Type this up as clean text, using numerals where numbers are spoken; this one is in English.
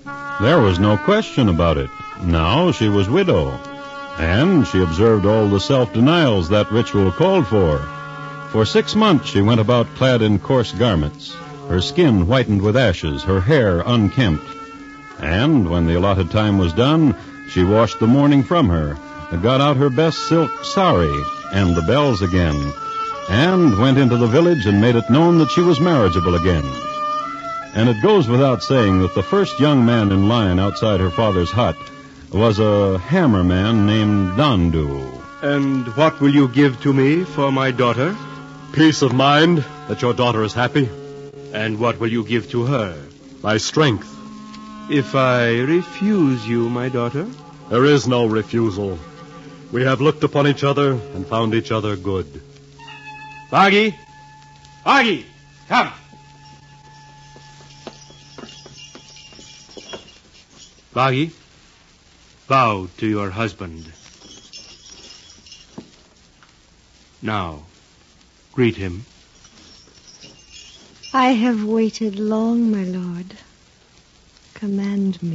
There was no question about it. Now she was widow, and she observed all the self-denials that ritual called for. For 6 months she went about clad in coarse garments, her skin whitened with ashes, her hair unkempt. And when the allotted time was done, she washed the mourning from her, got out her best silk sari and the bells again, and went into the village and made it known that she was marriageable again. And it goes without saying that the first young man in line outside her father's hut was a hammerman named Dandu. And what will you give to me for my daughter? Peace of mind that your daughter is happy. And what will you give to her? My strength. If I refuse you, my daughter? There is no refusal. We have looked upon each other and found each other good. Bagi! Bagi! Come! Bagi, bow to your husband. Now, greet him. I have waited long, my lord. Command me.